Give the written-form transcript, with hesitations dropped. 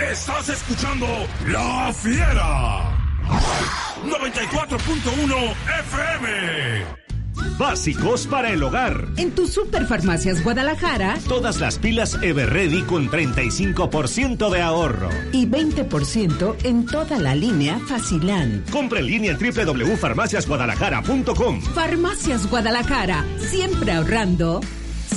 Estás escuchando La Fiera 94.1 FM. Básicos para el hogar. En tu Superfarmacias Guadalajara, todas las pilas Everready con 35% de ahorro. Y 20% en toda la línea Facilán. Compre en línea en www.farmaciasguadalajara.com. Farmacias Guadalajara, siempre ahorrando,